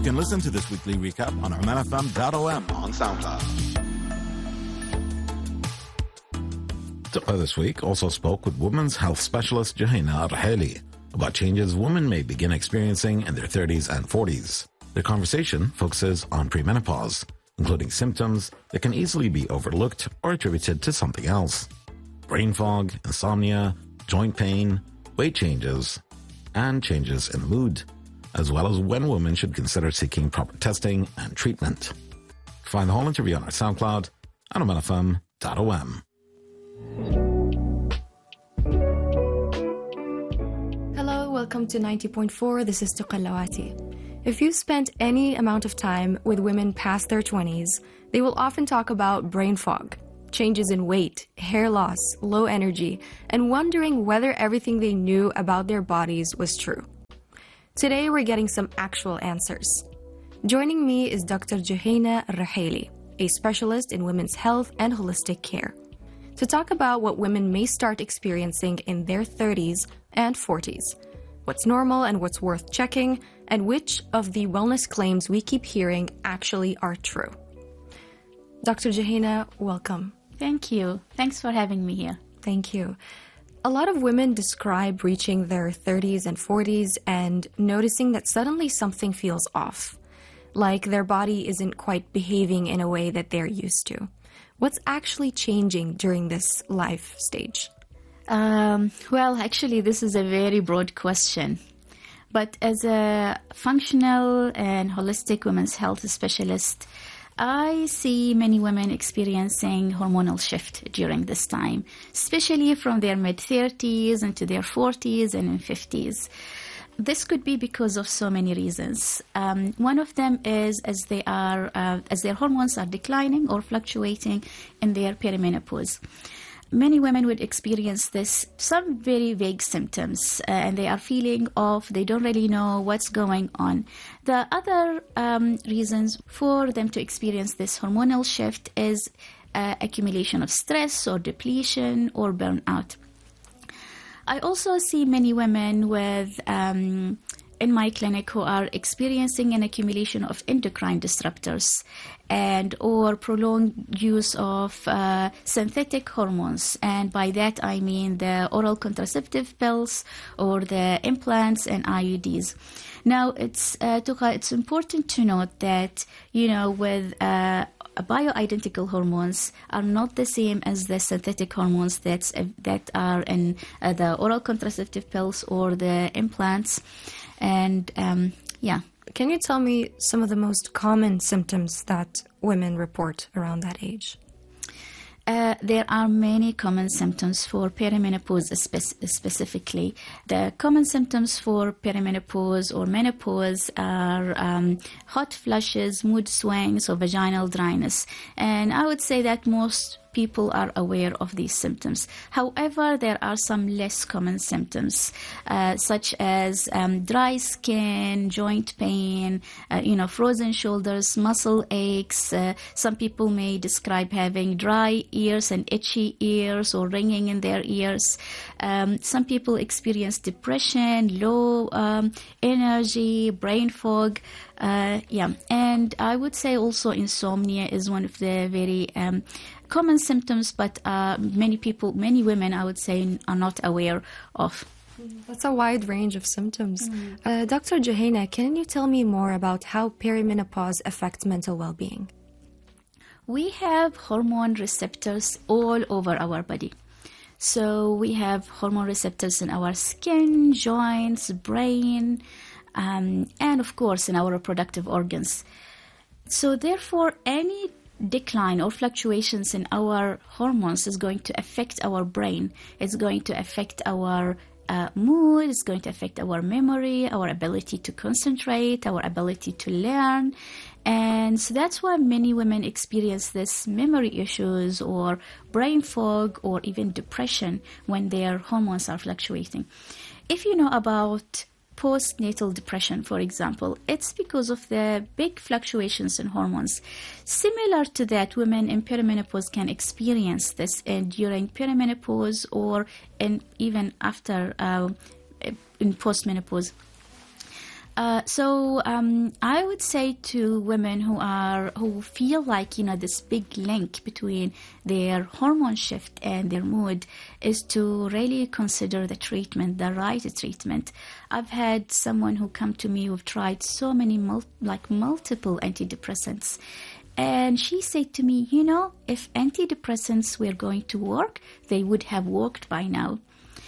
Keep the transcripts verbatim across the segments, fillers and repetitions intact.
can listen to this weekly recap on oman f m dot o m on SoundCloud. This week also spoke with women's health specialist Juhayna Raheli about changes women may begin experiencing in their thirties and forties. The conversation focuses on premenopause, including symptoms that can easily be overlooked or attributed to something else. Brain fog, insomnia, joint pain, weight changes, and changes in mood, as well as when women should consider seeking proper testing and treatment. Find the whole interview on our SoundCloud at oman f m dot o m. Hello, welcome to ninety point four. This is Tuqallawati. If you've spent any amount of time with women past their twenties, they will often talk about brain fog, changes in weight, hair loss, low energy, and wondering whether everything they knew about their bodies was true. Today, we're getting some actual answers. Joining me is Doctor Juhayna Raheli, a specialist in women's health and holistic care, to talk about what women may start experiencing in their thirties and forties, what's normal and what's worth checking, and which of the wellness claims we keep hearing actually are true. Doctor Juhayna, welcome. Thank you. Thanks for having me here. Thank you. A lot of women describe reaching their thirties and forties and noticing that suddenly something feels off, like their body isn't quite behaving in a way that they're used to. What's actually changing during this life stage? Um, well, actually, this is a very broad question. But as a functional and holistic women's health specialist, I see many women experiencing hormonal shift during this time, especially from their mid-thirties into their forties and in fifties. This could be because of so many reasons. Um, one of them is as they are, uh, as their hormones are declining or fluctuating in their perimenopause. Many women would experience this, some very vague symptoms, uh, and they are feeling off. They don't really know what's going on. The other um, reasons for them to experience this hormonal shift is uh, accumulation of stress or depletion or burnout. I also see many women with um, in my clinic who are experiencing an accumulation of endocrine disruptors and or prolonged use of uh, synthetic hormones. And by that I mean the oral contraceptive pills or the implants and I U Ds. Now, it's uh, Tuqa, it's important to note that, you know, with uh, bioidentical hormones are not the same as the synthetic hormones that's, uh, that are in uh, the oral contraceptive pills or the implants. And um, yeah. Can you tell me some of the most common symptoms that women report around that age? Uh, there are many common symptoms for perimenopause spe- specifically. The common symptoms for perimenopause or menopause are um, hot flushes, mood swings, or vaginal dryness. And I would say that most people are aware of these symptoms. However, there are some less common symptoms, uh, such as um, dry skin, joint pain, uh, you know, frozen shoulders, muscle aches. Uh, some people may describe having dry ears and itchy ears or ringing in their ears. Um, some people experience depression, low um, energy, brain fog. Uh, yeah, and I would say also insomnia is one of the very um, common symptoms, but uh, many people, many women, I would say, are not aware of. That's a wide range of symptoms. Mm. Uh, Doctor Juhayna, can you tell me more about how perimenopause affects mental well-being? We have hormone receptors all over our body. So we have hormone receptors in our skin, joints, brain, um, and of course in our reproductive organs. So therefore, any decline or fluctuations in our hormones is going to affect our brain. It's going to affect our uh, mood. It's going to affect our memory, our ability to concentrate, our ability to learn. And so that's why many women experience this memory issues or brain fog or even depression when their hormones are fluctuating. If you know about postnatal depression, for example, it's because of the big fluctuations in hormones. Similar to that, women in perimenopause can experience this in, during perimenopause or in, even after uh, in postmenopause. Uh, so um, I would say to women who are who feel like, you know, this big link between their hormone shift and their mood is to really consider the treatment, the right treatment. I've had someone who come to me who've tried so many mul- like multiple antidepressants, and she said to me, you know, if antidepressants were going to work, they would have worked by now.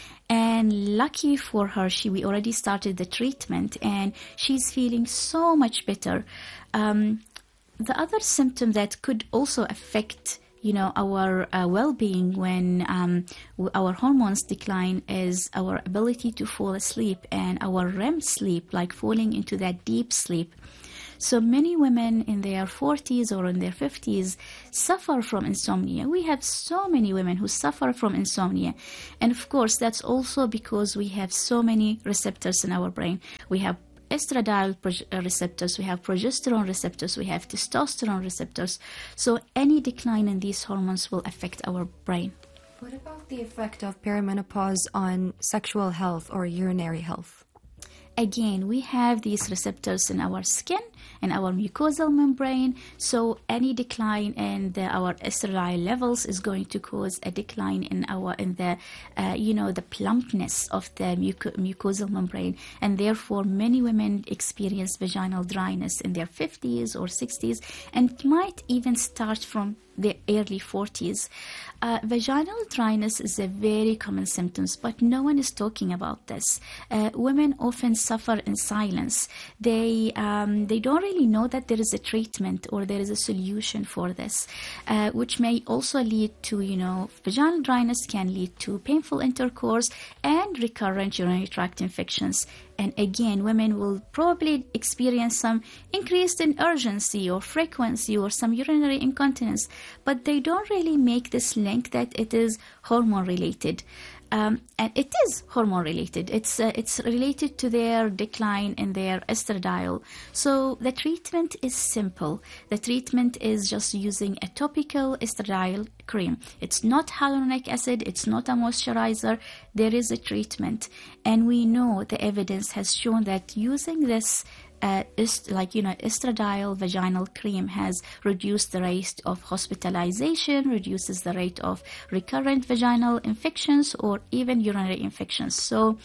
And lucky for her, she we already started the treatment, and she's feeling so much better. Um, the other symptom that could also affect, you know, our uh, well-being when um, w- our hormones decline is our ability to fall asleep and our R E M sleep, like falling into that deep sleep. So many women in their forties or in their fifties suffer from insomnia. We have so many women who suffer from insomnia. And of course, that's also because we have so many receptors in our brain. We have estradiol pro- receptors, we have progesterone receptors, we have testosterone receptors. So any decline in these hormones will affect our brain. What about the effect of perimenopause on sexual health or urinary health? Again, we have these receptors in our skin and our mucosal membrane, so any decline in the, our estradiol levels is going to cause a decline in our in the uh, you know the plumpness of the muco- mucosal membrane, and therefore many women experience vaginal dryness in their fifties or sixties, and it might even start from the early forties. Uh, vaginal dryness is a very common symptom, but no one is talking about this. Uh, women often suffer in silence. They um, they don't really know that there is a treatment or there is a solution for this, uh, which may also lead to, you know, vaginal dryness can lead to painful intercourse and recurrent urinary tract infections. And again, women will probably experience some increase in urgency or frequency or some urinary incontinence, but they don't really make this link that it is hormone related. Um, and it is hormone related. It's uh, it's related to their decline in their estradiol. So the treatment is simple. The treatment is just using a topical estradiol cream. It's not hyaluronic acid. It's not a moisturizer. There is a treatment, and we know the evidence has shown that using this Uh, est- like, you know, estradiol vaginal cream has reduced the rate of hospitalization, reduces the rate of recurrent vaginal infections or even urinary infections. So,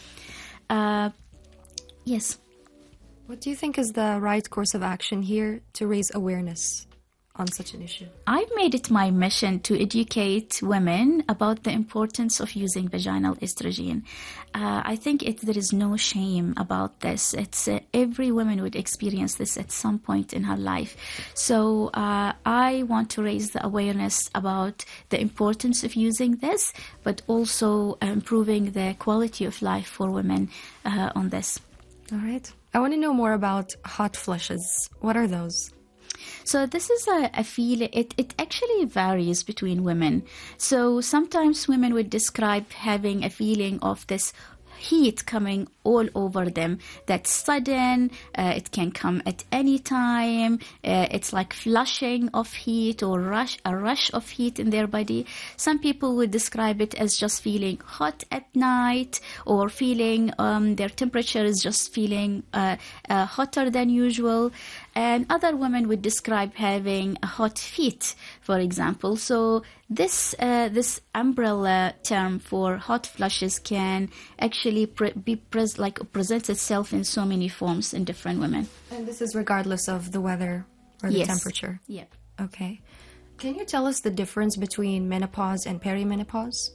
uh, yes. What do you think is the right course of action here to raise awareness on such an issue? I've made it my mission to educate women about the importance of using vaginal estrogen. Uh, I think it, there is no shame about this. It's uh, every woman would experience this at some point in her life. So uh, I want to raise the awareness about the importance of using this, but also improving the quality of life for women uh, on this. All right. I want to know more about hot flushes. What are those? So this is a, a feeling, it, it actually varies between women. So sometimes women would describe having a feeling of this heat coming all over them. That's sudden, uh, it can come at any time. Uh, it's like flushing of heat or rush, a rush of heat in their body. Some people would describe it as just feeling hot at night, or feeling um, their temperature is just feeling uh, uh, hotter than usual. And other women would describe having a hot feet, for example. So this uh, this umbrella term for hot flushes can actually pre- be pres- like presents itself in so many forms in different women. And this is regardless of the weather or the Yes. temperature? Yep. Okay. Can you tell us the difference between menopause and perimenopause?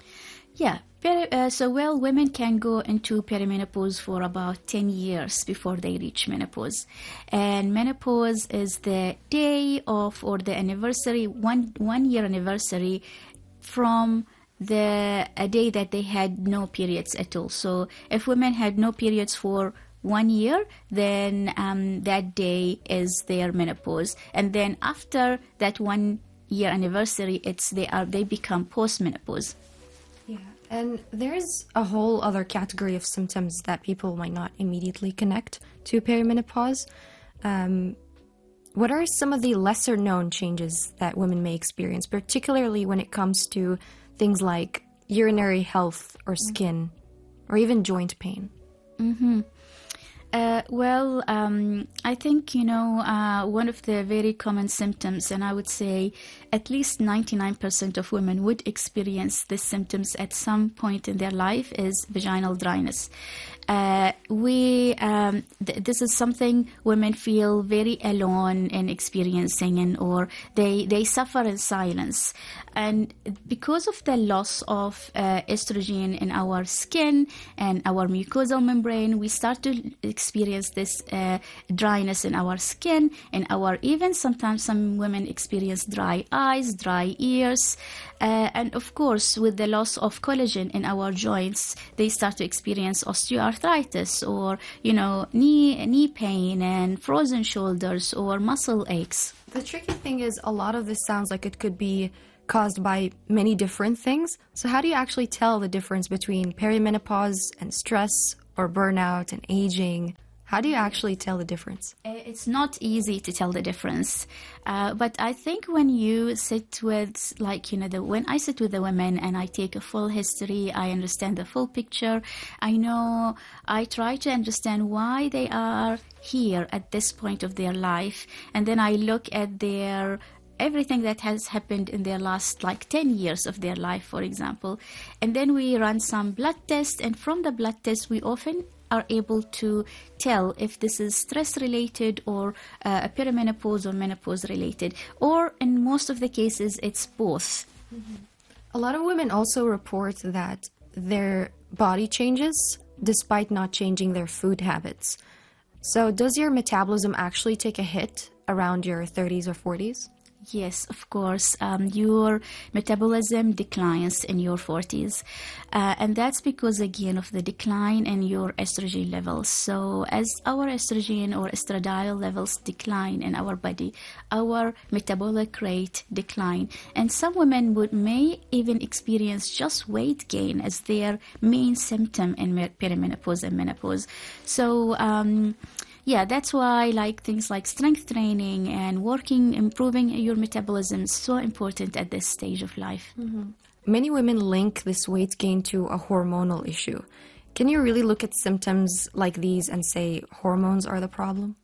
Yeah. Peri- uh, so, well, women can go into perimenopause for about ten years before they reach menopause. And menopause is the day of, or the anniversary, one one year anniversary from the a day that they had no periods at all. So if women had no periods for one year, then um, that day is their menopause. And then after that one year anniversary, it's they are they become postmenopause. Yeah. And there's a whole other category of symptoms that people might not immediately connect to perimenopause. Um, what are some of the lesser known changes that women may experience, particularly when it comes to things like urinary health or skin, or even joint pain? Mm-hmm. Uh, well, um, I think, you know, uh, one of the very common symptoms, and I would say at least ninety-nine percent of women would experience these symptoms at some point in their life, is vaginal dryness. Uh, we um, th- this is something women feel very alone in experiencing, and or they they suffer in silence, and because of the loss of uh, estrogen in our skin and our mucosal membrane, we start to experience this uh, dryness in our skin, and our even sometimes some women experience dry eyes, dry ears, uh, and of course with the loss of collagen in our joints, they start to experience osteoarthritis. Arthritis, or you know, knee knee pain and frozen shoulders or muscle aches. The tricky thing is a lot of this sounds like it could be caused by many different things. So how do you actually tell the difference between perimenopause and stress or burnout and aging? How do you actually tell the difference? It's not easy to tell the difference, uh, but I think when you sit with, like, you know, the, when I sit with the women and I take a full history, I understand the full picture. I know, I try to understand why they are here at this point of their life, and then I look at their everything that has happened in their last like ten years of their life, for example, and then we run some blood tests, and from the blood tests we often are able to tell if this is stress related or uh, perimenopause or menopause related, or in most of the cases it's both. Mm-hmm. A lot of women also report that their body changes despite not changing their food habits. So does your metabolism actually take a hit around your thirties or forties? Yes, of course. Um, your metabolism declines in your forties. Uh, and that's because, again, of the decline in your estrogen levels. So as our estrogen or estradiol levels decline in our body, our metabolic rate decline. And some women would may even experience just weight gain as their main symptom in perimenopause and menopause. So, um, yeah, that's why like things like strength training and working, improving your metabolism is so important at this stage of life. Mm-hmm. Many women link this weight gain to a hormonal issue. Can you really look at symptoms like these and say hormones are the problem?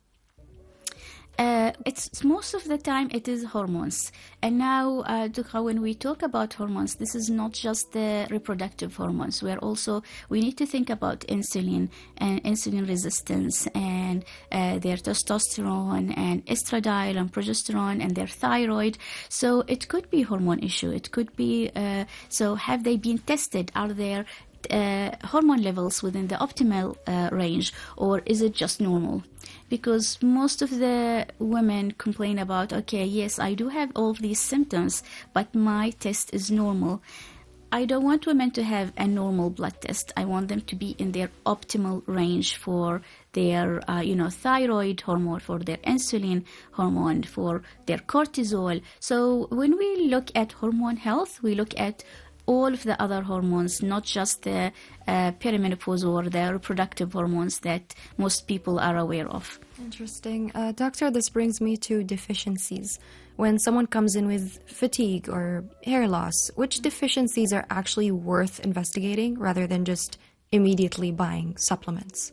Uh, it's most of the time it is hormones. And now, uh, Dukha, when we talk about hormones, this is not just the reproductive hormones. We're also, we need to think about insulin and insulin resistance and uh, their testosterone and estradiol and progesterone and their thyroid. So it could be hormone issue. It could be, uh, so have they been tested? Are there Uh, hormone levels within the optimal uh, range, or is it just normal? Because most of the women complain about, okay, yes, I do have all of these symptoms, but my test is normal. I don't want women to have a normal blood test. I want them to be in their optimal range for their, uh, you know, thyroid hormone, for their insulin hormone, for their cortisol. So when we look at hormone health, we look at all of the other hormones, not just the uh, perimenopause or the reproductive hormones that most people are aware of. Interesting. Uh, doctor, this brings me to deficiencies. When someone comes in with fatigue or hair loss, which deficiencies are actually worth investigating rather than just immediately buying supplements?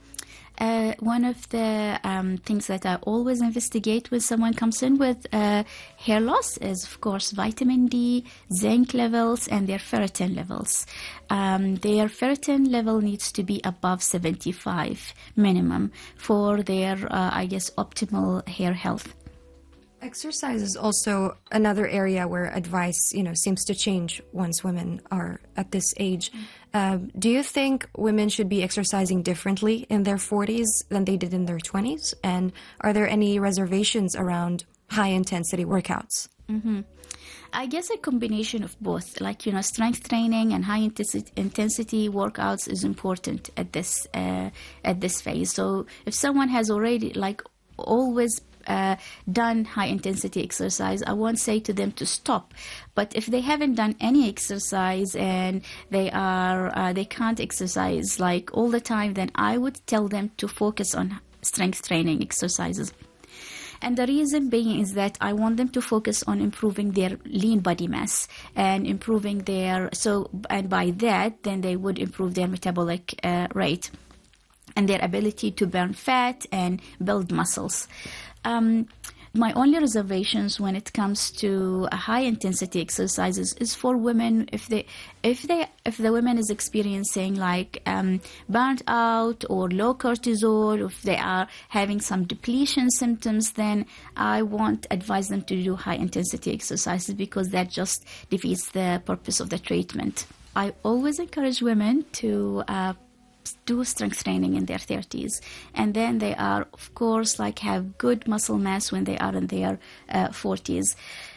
Uh, one of the um, things that I always investigate when someone comes in with uh, hair loss is, of course, vitamin D, zinc levels, and their ferritin levels. Um, their ferritin level needs to be above seventy-five minimum for their, uh, I guess, optimal hair health. Exercise is also another area where advice, you know, seems to change once women are at this age. Uh, do you think women should be exercising differently in their forties than they did in their twenties? And are there any reservations around high-intensity workouts? Mm-hmm. I guess a combination of both, like, you know, strength training and high intensity, intensity workouts is important at this uh, at this phase. So if someone has already, like, always Uh, done high-intensity exercise, I won't say to them to stop. But if they haven't done any exercise and they are uh, they can't exercise like all the time, then I would tell them to focus on strength training exercises. And the reason being is that I want them to focus on improving their lean body mass and improving their, so, and by that, then they would improve their metabolic uh, rate. and their ability to burn fat and build muscles. Um, My only reservations when it comes to high intensity exercises is for women if they if they if the woman is experiencing like um, burnt out or low cortisol, if they are having some depletion symptoms, then I won't advise them to do high intensity exercises because that just defeats the purpose of the treatment. I always encourage women to uh, do strength training in their thirties, and then they are of course like have good muscle mass when they are in their uh, forties.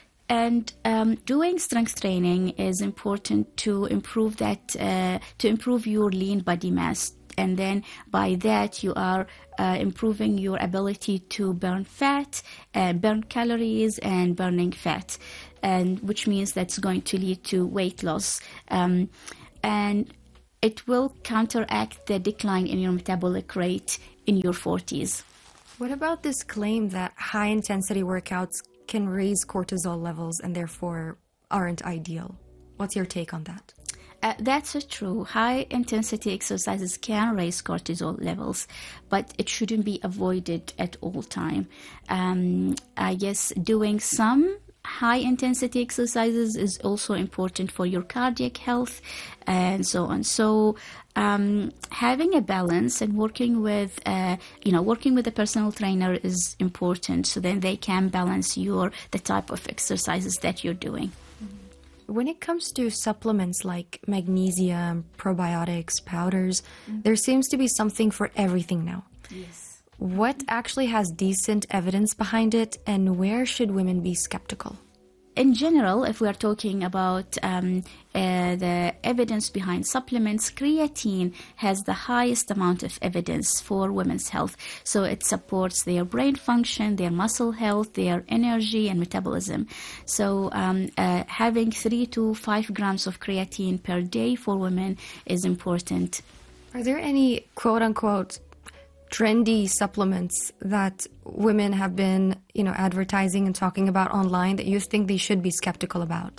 And um, doing strength training is important to improve that uh, to improve your lean body mass, and then by that you are uh, improving your ability to burn fat, uh, burn calories and burning fat, and which means that's going to lead to weight loss, um, and it will counteract the decline in your metabolic rate in your forties. What about this claim that high-intensity workouts can raise cortisol levels and therefore aren't ideal? What's your take on that? Uh, that's true. High-intensity exercises can raise cortisol levels, but it shouldn't be avoided at all time. Um, I guess doing some high-intensity exercises is also important for your cardiac health and so on. So um, having a balance and working with, uh, you know, working with a personal trainer is important. So then they can balance your the type of exercises that you're doing. When it comes to supplements like magnesium, probiotics, powders, mm-hmm. there seems to be something for everything now. Yes. What actually has decent evidence behind it, and where should women be skeptical? In general, if we are talking about um, uh, the evidence behind supplements, creatine has the highest amount of evidence for women's health. So it supports their brain function, their muscle health, their energy and metabolism. So um, uh, having three to five grams of creatine per day for women is important. Are there any quote-unquote trendy supplements that women have been, you know, advertising and talking about online that you think they should be skeptical about?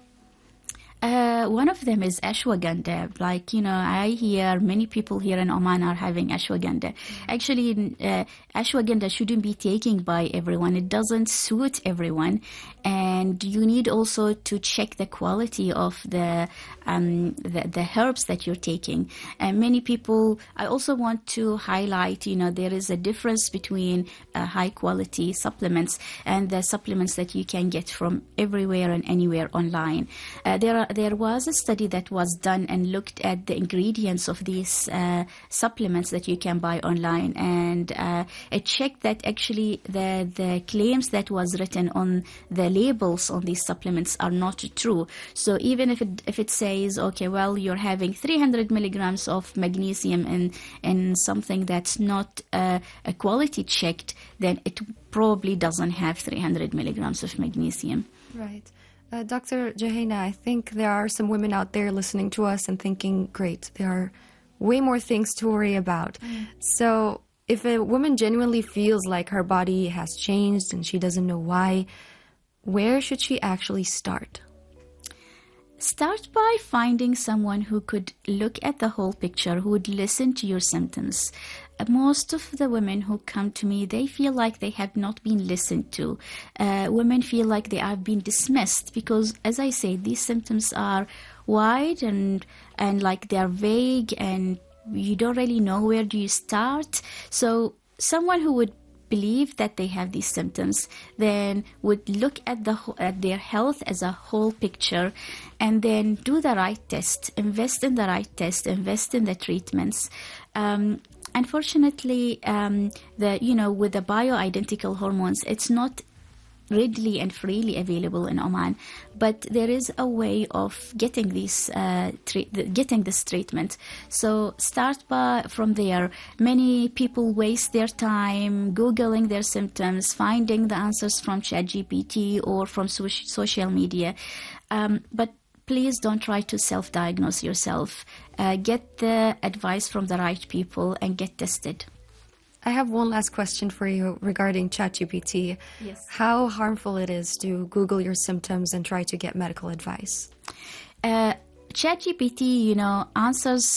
Uh, one of them is ashwagandha. Like, you know, I hear many people here in Oman are having ashwagandha. Actually, uh, ashwagandha shouldn't be taken by everyone. It doesn't suit everyone. And you need also to check the quality of the um, the, the herbs that you're taking. And many people, I also want to highlight, you know, there is a difference between uh, high quality supplements and the supplements that you can get from everywhere and anywhere online. Uh, there are There was a study that was done and looked at the ingredients of these uh, supplements that you can buy online, and uh, it checked that actually the the claims that was written on the labels on these supplements are not true. So even if it if it says, okay, well, you're having three hundred milligrams of magnesium in in something that's not uh, a quality checked, then it probably doesn't have three hundred milligrams of magnesium. Right. Uh, Doctor Juhayna, I think there are some women out there listening to us and thinking, great, there are way more things to worry about. Mm. So if a woman genuinely feels like her body has changed and she doesn't know why, where should she actually start? Start by finding someone who could look at the whole picture, who would listen to your symptoms. Most of the women who come to me, they feel like they have not been listened to. Uh, women feel like they have been dismissed because, as I say, these symptoms are wide and and like they're vague, and you don't really know where do you start. So someone who would believe that they have these symptoms then would look at the at their health as a whole picture, and then do the right test, invest in the right test, invest in the treatments. Um, unfortunately, um, the you know with the bioidentical hormones, it's not readily and freely available in Oman, but there is a way of getting these uh, tre- getting this treatment. So start by from there. Many people waste their time googling their symptoms, finding the answers from ChatGPT or from so- social media, um, but please don't try to self-diagnose yourself. Uh, get the advice from the right people and get tested. I have one last question for you regarding ChatGPT. Yes. How harmful it is to Google your symptoms and try to get medical advice? Uh, ChatGPT, you know, answers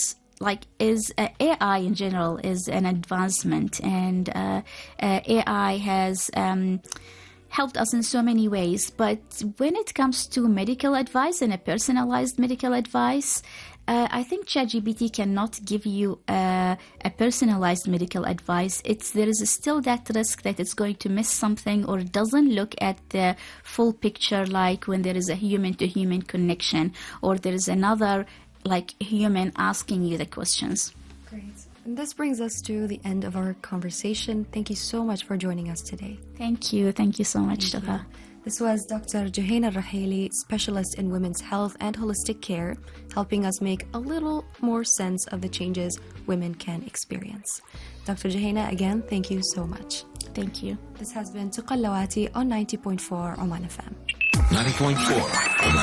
like is uh, A I in general is an advancement, and uh, uh, A I has um, helped us in so many ways. But when it comes to medical advice and a personalized medical advice, uh, I think ChatGPT cannot give you uh, a personalized medical advice. It's there is still that risk that it's going to miss something or doesn't look at the full picture, like when there is a human-to-human connection or there is another like human asking you the questions. Great. And this brings us to the end of our conversation. Thank you so much for joining us today. Thank you. Thank you so much, Tuqa. This was Doctor Juhayna Al-Ruhaili, specialist in women's health and holistic care, helping us make a little more sense of the changes women can experience. Doctor Juhayna, again, thank you so much. Thank you. This has been Tuqa Al-Lawati on ninety point four Oman F M. ninety point four Oman